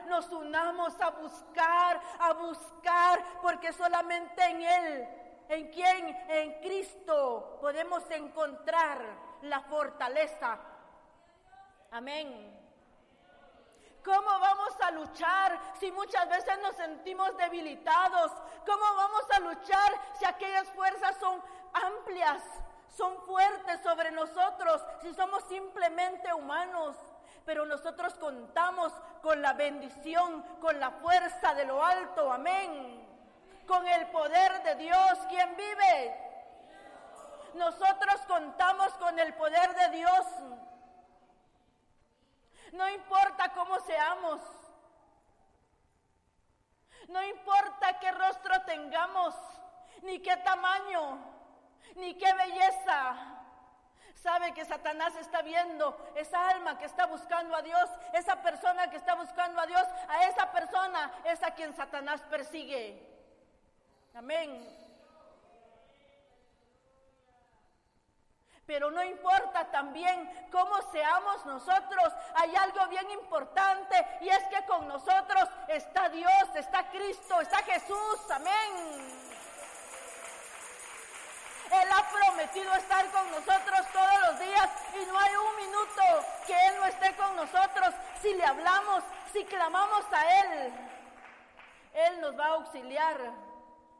nos unamos a buscar, porque solamente en Él, ¿en quién? En Cristo podemos encontrar la fortaleza. Amén. ¿Cómo vamos a luchar si muchas veces nos sentimos debilitados? ¿Cómo vamos a luchar si aquellas fuerzas son amplias, son fuertes sobre nosotros, si somos simplemente humanos? Pero nosotros contamos con la bendición, con la fuerza de lo alto, amén. Con el poder de Dios, ¿quién vive? Nosotros contamos con el poder de Dios. No importa cómo seamos, no importa qué rostro tengamos, ni qué tamaño, ni qué belleza. Sabe que Satanás está viendo esa alma que está buscando a Dios, esa persona que está buscando a Dios, a esa persona es a quien Satanás persigue. Amén. Pero no importa también cómo seamos nosotros, hay algo bien importante, y es que con nosotros está Dios, está Cristo, está Jesús, amén. Él ha prometido estar con nosotros todos los días, y no hay un minuto que Él no esté con nosotros. Si le hablamos, si clamamos a Él, Él nos va a auxiliar.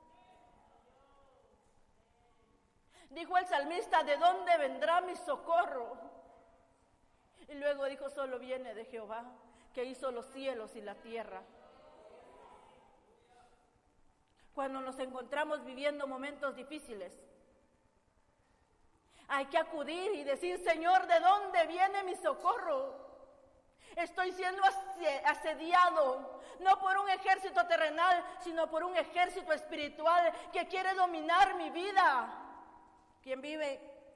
Dijo el salmista, ¿de dónde vendrá mi socorro? Y luego dijo, solo viene de Jehová, que hizo los cielos y la tierra. Cuando nos encontramos viviendo momentos difíciles, hay que acudir y decir, Señor, ¿de dónde viene mi socorro? Estoy siendo asediado, no por un ejército terrenal, sino por un ejército espiritual que quiere dominar mi vida. ¿Quién vive?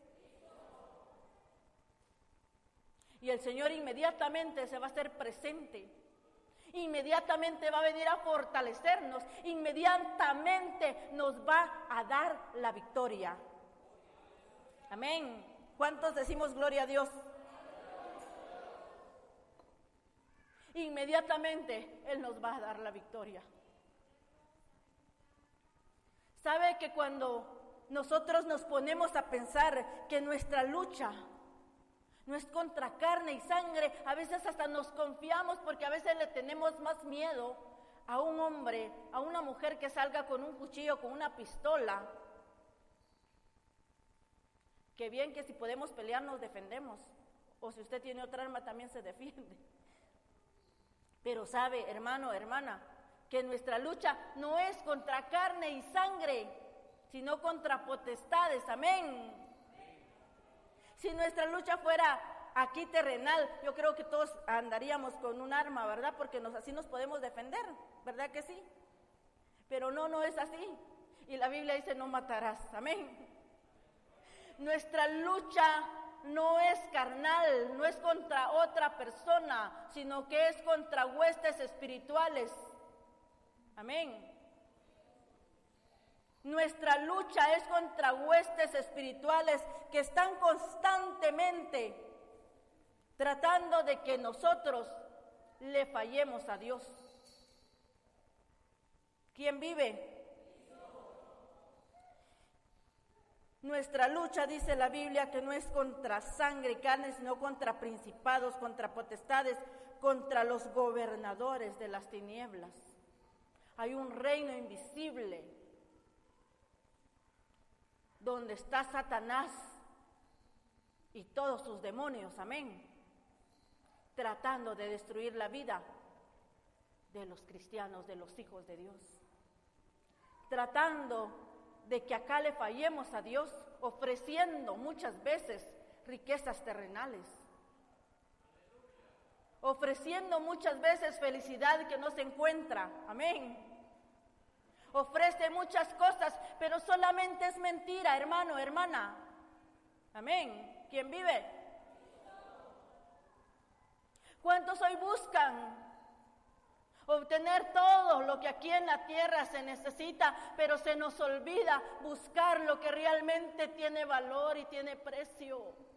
Y el Señor inmediatamente se va a hacer presente. Inmediatamente va a venir a fortalecernos. Inmediatamente nos va a dar la victoria. Amén. ¿Cuántos decimos gloria a Dios? Inmediatamente Él nos va a dar la victoria. ¿Sabe que cuando nosotros nos ponemos a pensar que nuestra lucha no es contra carne y sangre, a veces hasta nos confiamos porque a veces le tenemos más miedo a un hombre, a una mujer que salga con un cuchillo, con una pistola? Que bien que si podemos pelear nos defendemos, o si usted tiene otra arma también se defiende. Pero sabe, hermano, hermana, que nuestra lucha no es contra carne y sangre, sino contra potestades, amén. Si nuestra lucha fuera aquí terrenal, yo creo que todos andaríamos con un arma, ¿verdad? Porque así nos podemos defender, ¿verdad que sí? Pero no es así. Y la Biblia dice, no matarás, amén. Nuestra lucha no es carnal, no es contra otra persona, sino que es contra huestes espirituales, amén. Nuestra lucha es contra huestes espirituales que están constantemente tratando de que nosotros le fallemos a Dios. ¿Quién vive? Nuestra lucha, dice la Biblia, que no es contra sangre y carne, sino contra principados, contra potestades, contra los gobernadores de las tinieblas. Hay un reino invisible donde está Satanás y todos sus demonios, amén, tratando de destruir la vida de los cristianos, de los hijos de Dios, tratando de que acá le fallemos a Dios, ofreciendo muchas veces riquezas terrenales, ofreciendo muchas veces felicidad que no se encuentra, amén. Ofrece muchas cosas, pero solamente es mentira, hermano, hermana. Amén. ¿Quién vive? ¿Cuántos hoy buscan obtener todo lo que aquí en la tierra se necesita, pero se nos olvida buscar lo que realmente tiene valor y tiene precio?